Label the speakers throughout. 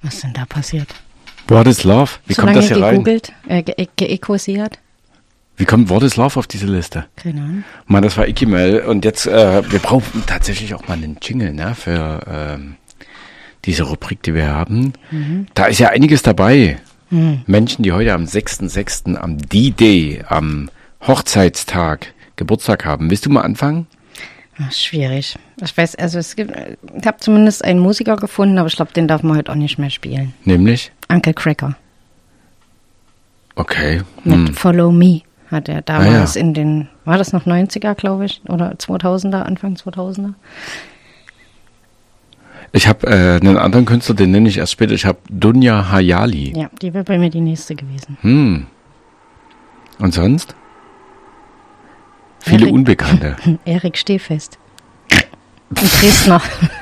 Speaker 1: Was ist denn da passiert?
Speaker 2: What is Love? Wie kommt das hier rein?
Speaker 1: Geekosiert?
Speaker 2: Wie kommt What is Love auf diese Liste?
Speaker 1: Keine Ahnung.
Speaker 2: Mann, das war Ikimel. Und jetzt, wir brauchen tatsächlich auch mal einen Jingle, ne, für diese Rubrik, die wir haben. Mhm. Da ist ja einiges dabei. Mhm. Menschen, die heute am 6.6., am D-Day, am Hochzeitstag Geburtstag haben. Willst du mal anfangen?
Speaker 1: Ach, schwierig. Ich weiß, also ich habe zumindest einen Musiker gefunden, aber ich glaube, den darf man heute auch nicht mehr spielen.
Speaker 2: Nämlich?
Speaker 1: Uncle Cracker.
Speaker 2: Okay.
Speaker 1: Mit Follow Me hat er damals in den, war das noch 90er, glaube ich, oder 2000er, Anfang 2000er?
Speaker 2: Ich habe einen anderen Künstler, den nenne ich erst später. Ich habe Dunja Hayali.
Speaker 1: Ja, die wäre bei mir die nächste gewesen.
Speaker 2: Und sonst? Viele Unbekannte.
Speaker 1: Erik Stehfest. Ein Dresdner.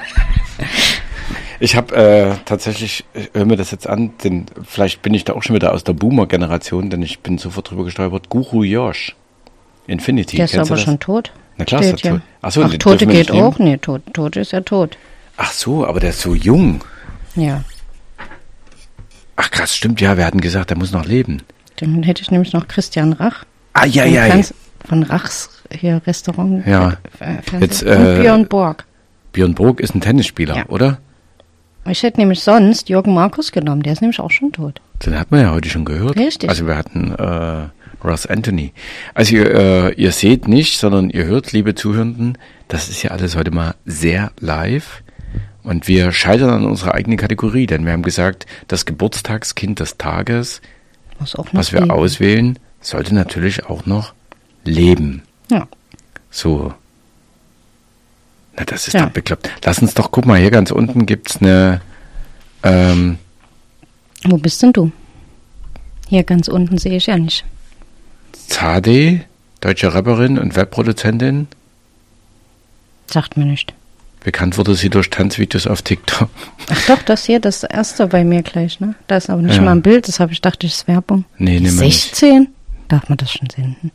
Speaker 2: Ich habe tatsächlich, hör mir das jetzt an, vielleicht bin ich da auch schon wieder aus der Boomer-Generation, denn ich bin sofort drüber gestolpert. Guru Josh. Infinity.
Speaker 1: Der ist aber schon tot.
Speaker 2: Na klar ist er tot.
Speaker 1: Achso, ach, Tote geht auch? Nee, tot ist ja tot.
Speaker 2: Ach so, aber der ist so jung.
Speaker 1: Ja.
Speaker 2: Ach krass, stimmt, ja, wir hatten gesagt, der muss noch leben.
Speaker 1: Dann hätte ich nämlich noch Christian Rach.
Speaker 2: Ah, ja.
Speaker 1: Von Rachs hier Restaurant.
Speaker 2: Ja.
Speaker 1: Jetzt, und Björn Borg.
Speaker 2: Björn Borg ist ein Tennisspieler, ja, oder?
Speaker 1: Ich hätte nämlich sonst Jürgen Markus genommen, der ist nämlich auch schon tot.
Speaker 2: Den hat man ja heute schon gehört.
Speaker 1: Richtig.
Speaker 2: Also wir hatten Ross Anthony. Also ihr seht nicht, sondern ihr hört, liebe Zuhörenden, das ist ja alles heute mal sehr live. Und wir scheitern an unserer eigenen Kategorie, denn wir haben gesagt, das Geburtstagskind des Tages, was wir auswählen, sollte natürlich auch noch leben.
Speaker 1: Ja.
Speaker 2: So. Na, das ist doch bekloppt. Lass uns doch, guck mal, hier ganz unten gibt's eine,
Speaker 1: Wo bist denn du? Hier ganz unten sehe ich ja nicht.
Speaker 2: Zade, deutsche Rapperin und Webproduzentin.
Speaker 1: Sagt mir nicht.
Speaker 2: Bekannt wurde sie durch Tanzvideos auf TikTok.
Speaker 1: Ach doch, das hier, das erste bei mir gleich, ne? Da ist aber nicht mal ein Bild, das habe ich dachte, das ist Werbung.
Speaker 2: Nee, nimm mal
Speaker 1: 16? Darf man das schon senden?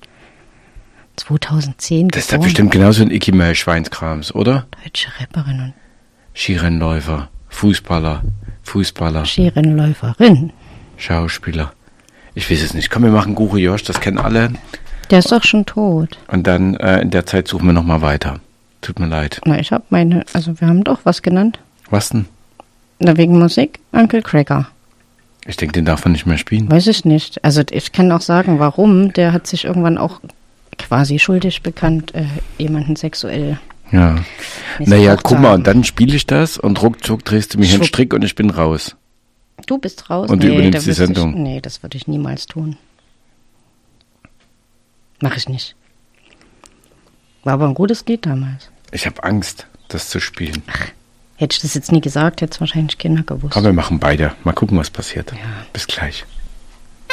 Speaker 1: 2010
Speaker 2: Das ist doch bestimmt genauso ein Ikimel-Schweinskrams, oder?
Speaker 1: Deutsche Rapperin und
Speaker 2: Skirennläufer, Fußballer.
Speaker 1: Skirennläuferin.
Speaker 2: Schauspieler. Ich weiß es nicht. Komm, wir machen Guru Josh, das kennen alle.
Speaker 1: Der ist doch schon tot.
Speaker 2: Und dann in der Zeit suchen wir nochmal weiter. Tut mir leid.
Speaker 1: Na, ich habe also wir haben doch was genannt.
Speaker 2: Was denn?
Speaker 1: Na, wegen Musik, Uncle Cracker.
Speaker 2: Ich denke, den darf man nicht mehr spielen.
Speaker 1: Weiß ich nicht. Also ich kann auch sagen, warum. Der hat sich irgendwann auch quasi schuldig bekannt, jemanden sexuell.
Speaker 2: Ja. Naja, guck mal, und dann spiele ich das und ruckzuck drehst du mich einen Strick und ich bin raus.
Speaker 1: Du bist raus?
Speaker 2: Und du übernimmst die Sendung.
Speaker 1: Nee, das würde ich niemals tun. Mach ich nicht. War aber ein gutes Lied damals.
Speaker 2: Ich habe Angst, das zu spielen.
Speaker 1: Ach, hätte ich das jetzt nie gesagt, hätte es wahrscheinlich Kinder gewusst.
Speaker 2: Komm, wir machen beide. Mal gucken, was passiert. Ja. Bis gleich.